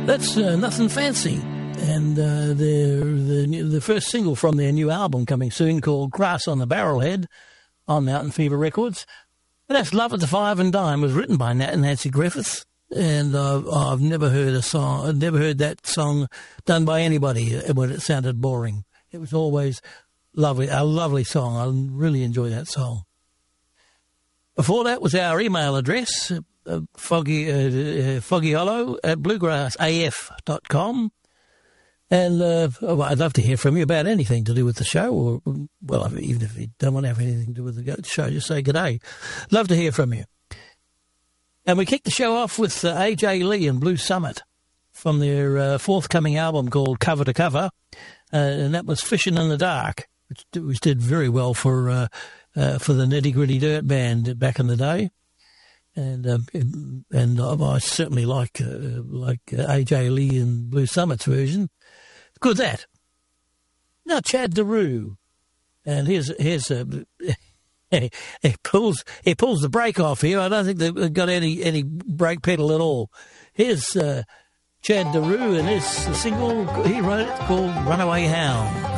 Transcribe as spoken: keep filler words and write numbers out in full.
That's uh, Nothing Fancy, and uh, the, the the first single from their new album coming soon called Grass on the Barrelhead on Mountain Fever Records. And that's Love at the Five and Dime was written by Nat and Nancy Griffiths, and uh, I've never heard a song, I've never heard that song done by anybody when it sounded boring. It was always lovely, a lovely song. I really enjoy that song. Before that was our email address, uh, foggy, uh, uh, foggy hollow at bluegrass a f dot com. And uh, oh, I'd love to hear from you about anything to do with the show, or, well, even if you don't want to have anything to do with the show, just say g'day. Love to hear from you. And we kicked the show off with uh, A J Lee and Blue Summit from their uh, forthcoming album called Cover to Cover, uh, and that was Fishing in the Dark, which, which did very well for uh, uh, for the Nitty Gritty Dirt Band back in the day. And um, and I certainly like uh, like uh, A J Lee and Blue Summit's version. Good that. Now Chad Daru, and here's here's a he pulls he pulls the brake off here. I don't think they've got any any brake pedal at all. Here's uh, Chad Daru, and his single he wrote it called Runaway Hound.